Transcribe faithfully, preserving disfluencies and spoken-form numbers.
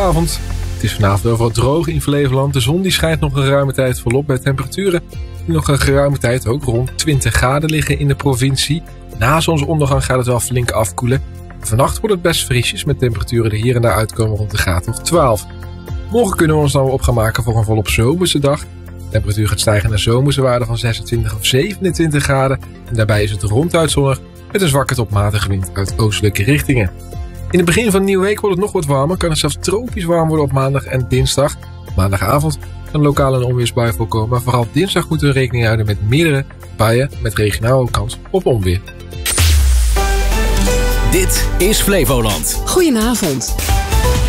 Goedenavond. Het is vanavond overal droog in Flevoland. De zon die schijnt nog een geruime tijd volop bij temperaturen die nog een geruime tijd ook rond twintig graden liggen in de provincie. Na zonsondergang gaat het wel flink afkoelen. Vannacht wordt het best frisjes met temperaturen die hier en daar uitkomen rond de graad of twaalf. Morgen kunnen we ons dan weer op gaan maken voor een volop zomerse dag. De temperatuur gaat stijgen naar zomerse waarden van zesentwintig of zevenentwintig graden. En daarbij is het ronduit zonnig met een zwakke tot matige wind uit oostelijke richtingen. In het begin van de nieuwe week wordt het nog wat warmer. Kan het zelfs tropisch warm worden op maandag en dinsdag. Maandagavond kan lokaal een onweersbui voorkomen. Maar vooral dinsdag moeten we rekening houden met meerdere buien met regionale kans op onweer. Dit is Flevoland. Goedenavond.